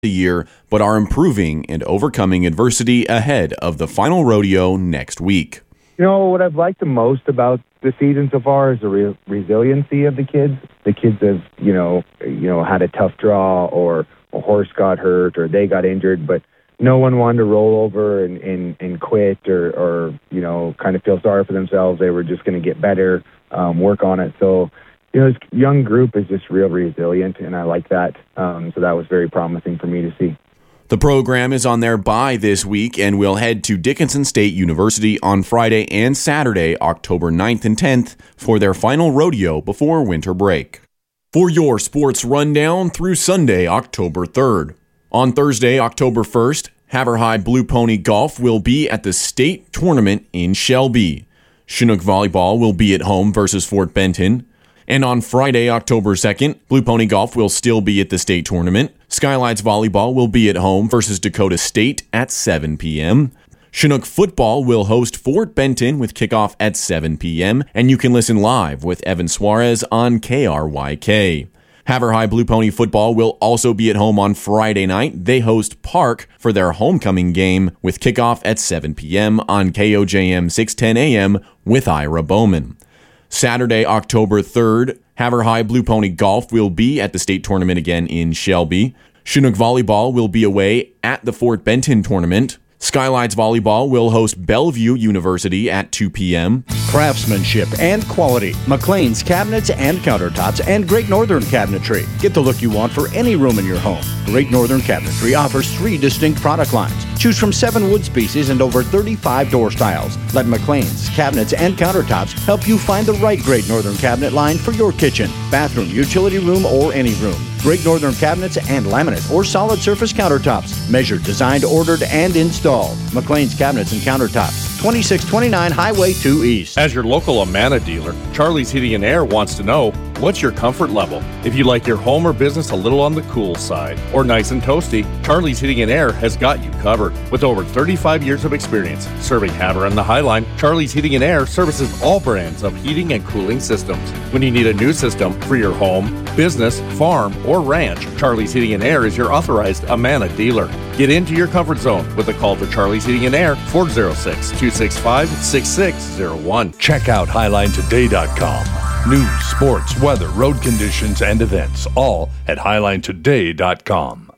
the year, but are improving and overcoming adversity ahead of the final rodeo next week. You know, what I've liked the most about the season so far is the resiliency of the kids. The kids have, had a tough draw, or a horse got hurt, or they got injured, but no one wanted to roll over and quit or kind of feel sorry for themselves. They were just going to get better, work on it. So, this young group is just real resilient, and I like that. So that was very promising for me to see. The program is on their bye this week and will head to Dickinson State University on Friday and Saturday, October 9th and 10th, for their final rodeo before winter break. For your sports rundown through Sunday, October 3rd. On Thursday, October 1st, Haverhigh Blue Pony Golf will be at the state tournament in Shelby. Chinook Volleyball will be at home versus Fort Benton. And on Friday, October 2nd, Blue Pony Golf will still be at the state tournament. Skylights Volleyball will be at home versus Dakota State at 7 p.m. Chinook Football will host Fort Benton with kickoff at 7 p.m. And you can listen live with Evan Suarez on KRYK. Haverhigh Blue Pony Football will also be at home on Friday night. They host Park for their homecoming game with kickoff at 7 p.m. on KOJM 610 a.m. with Ira Bowman. Saturday, October 3rd, Haverhigh Blue Pony Golf will be at the state tournament again in Shelby. Chinook Volleyball will be away at the Fort Benton tournament. Skylights Volleyball will host Bellevue University at 2 p.m. Craftsmanship and quality. McLean's Cabinets and Countertops and Great Northern Cabinetry. Get the look you want for any room in your home. Great Northern Cabinetry offers 3 distinct product lines. Choose from 7 wood species and over 35 door styles. Let McLean's Cabinets and Countertops help you find the right Great Northern cabinet line for your kitchen, bathroom, utility room, or any room. Great Northern Cabinets and laminate or solid surface countertops. Measured, designed, ordered, and installed. McLean's Cabinets and Countertops. 2629 Highway 2 East. As your local Amana dealer, Charlie's Heating and Air wants to know, what's your comfort level? If you like your home or business a little on the cool side or nice and toasty, Charlie's Heating and Air has got you covered. With over 35 years of experience serving Havre and the Highline, Charlie's Heating and Air services all brands of heating and cooling systems. When you need a new system for your home, business, farm, or ranch, Charlie's Heating and Air is your authorized Amana dealer. Get into your comfort zone with a call to Charlie's Heating and Air, 406-265-6601. Check out HighlineToday.com. News, sports, weather, road conditions, and events, all at HighlineToday.com.